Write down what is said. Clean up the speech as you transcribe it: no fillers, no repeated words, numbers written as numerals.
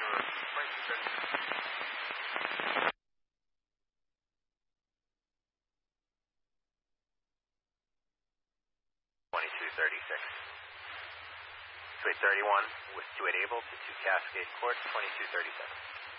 2236. 2831 with 28 Able to 2 Cascade Court, 2237.